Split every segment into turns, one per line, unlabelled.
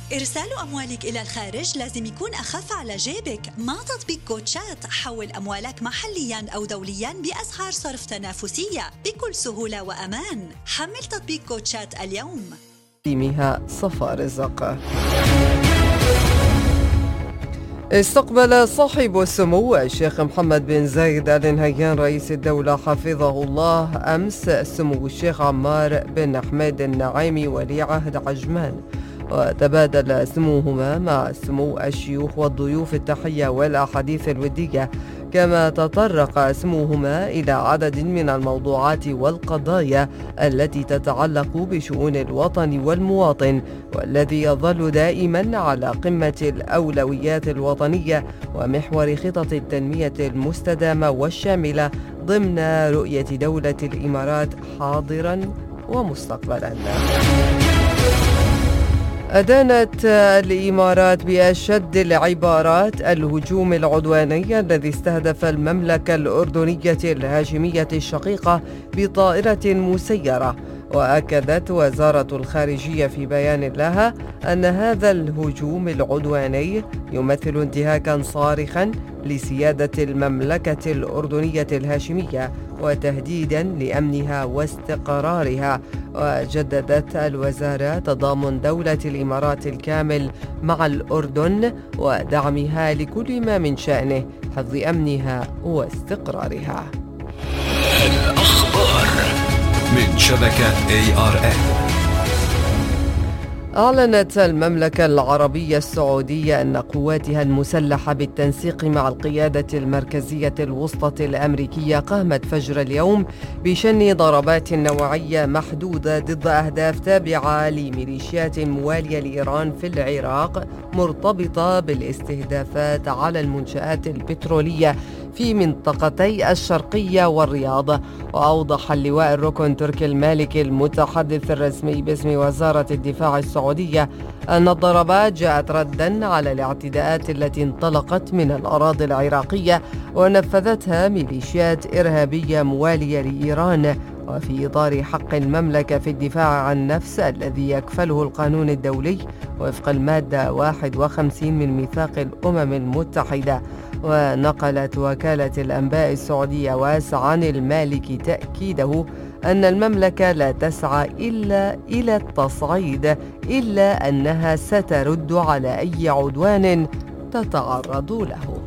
إرسال أموالك إلى الخارج لازم يكون أخف على جيبك. مع تطبيق كوتشات حول أموالك محلياً أو دولياً بأسعار صرف تنافسية بكل سهولة وأمان. حمل تطبيق كوتشات اليوم.
تيمها صفا رزق. استقبل صاحب السمو الشيخ محمد بن زايد آل نهيان رئيس الدولة حفظه الله أمس سمو الشيخ عمار بن حميد النعيمي ولي عهد عجمان، وتبادل سموهما مع سمو الشيوخ والضيوف التحية والأحاديث الودية، كما تطرق سموهما إلى عدد من الموضوعات والقضايا التي تتعلق بشؤون الوطن والمواطن، والذي يظل دائما على قمة الأولويات الوطنية ومحور خطط التنمية المستدامة والشاملة ضمن رؤية دولة الإمارات حاضرا ومستقبلا. أدانت الإمارات بأشد العبارات الهجوم العدواني الذي استهدف المملكة الأردنية الهاشمية الشقيقة بطائرة مسيرة، وأكدت وزارة الخارجية في بيان لها أن هذا الهجوم العدواني يمثل انتهاكا صارخا لسيادة المملكة الأردنية الهاشمية وتهديدا لأمنها واستقرارها. وجددت الوزارة تضامن دولة الإمارات الكامل مع الأردن ودعمها لكل ما من شأنه حفظ أمنها واستقرارها.
الأخبار من شبكة ARN.
أعلنت المملكة العربية السعودية أن قواتها المسلحة بالتنسيق مع القيادة المركزية الوسطى الأمريكية قامت فجر اليوم بشن ضربات نوعية محدودة ضد أهداف تابعة لميليشيات موالية لإيران في العراق مرتبطة بالاستهدافات على المنشآت البترولية في منطقتي الشرقية والرياض. وأوضح اللواء الركن تركي المالكي المتحدث الرسمي باسم وزارة الدفاع السعودية أن الضربات جاءت ردا على الاعتداءات التي انطلقت من الأراضي العراقية ونفذتها ميليشيات إرهابية موالية لإيران، وفي إطار حق المملكة في الدفاع عن النفس الذي يكفله القانون الدولي وفق المادة 51 من ميثاق الأمم المتحدة. ونقلت وكالة الأنباء السعودية واس عن المالكي تأكيده أن المملكة لا تسعى إلا إلى التصعيد، إلا أنها سترد على أي عدوان تتعرض له.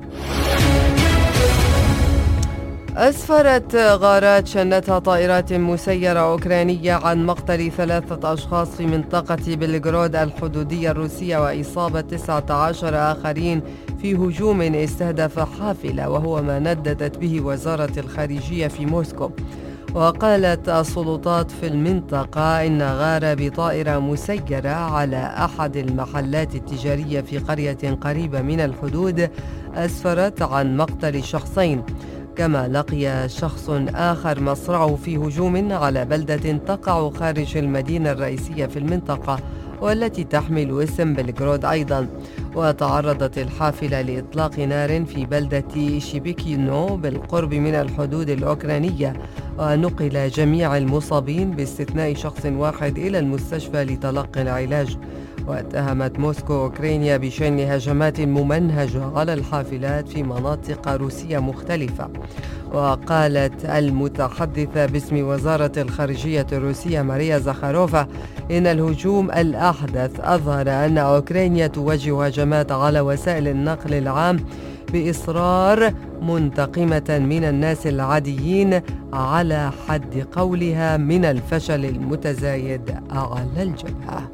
أسفرت غارات شنتها طائرات مسيرة أوكرانية عن مقتل 3 أشخاص في منطقة بلغراد الحدودية الروسية وإصابة 19 آخرين في هجوم استهدف حافلة، وهو ما نددت به وزارة الخارجية في موسكو. وقالت السلطات في المنطقة إن غار بطائرة مسيرة على أحد المحلات التجارية في قرية قريبة من الحدود أسفرت عن مقتل شخصين، كما لقي شخص آخر مصرعه في هجوم على بلدة تقع خارج المدينة الرئيسية في المنطقة والتي تحمل اسم بلغراد أيضا. وتعرضت الحافلة لإطلاق نار في بلدة شيبيكينو بالقرب من الحدود الأوكرانية، ونقل جميع المصابين باستثناء شخص واحد إلى المستشفى لتلقي العلاج. واتهمت موسكو أوكرانيا بشن هجمات ممنهجة على الحافلات في مناطق روسية مختلفة. وقالت المتحدثة باسم وزارة الخارجية الروسية ماريا زخاروفا إن الهجوم الأحدث أظهر أن أوكرانيا تواجه هجمات على وسائل النقل العام بإصرار منتقمة من الناس العاديين، على حد قولها من الفشل المتزايد على الجبهة.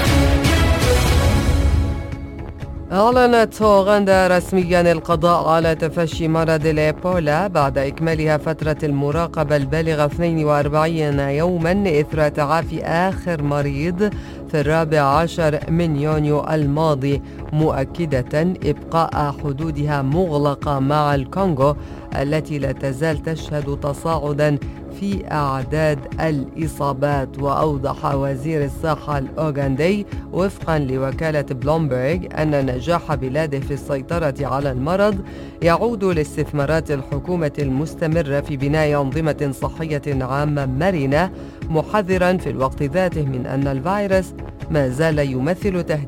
أعلنت أوغندا رسميا القضاء على تفشي مرض الإيبولا بعد إكمالها فترة المراقبة البالغة 42 يوما إثر تعافي آخر مريض في 14 من يونيو الماضي، مؤكدة إبقاء حدودها مغلقة مع الكونغو التي لا تزال تشهد تصاعدا في أعداد الإصابات. وأوضح وزير الصحة الأوغندي وفقا لوكالة بلومبرغ أن نجاح بلاده في السيطرة على المرض يعود لاستثمارات الحكومة المستمرة في بناء أنظمة صحية عامة مرنة، محذرا في الوقت ذاته من أن الفيروس ما زال يمثل تهديدا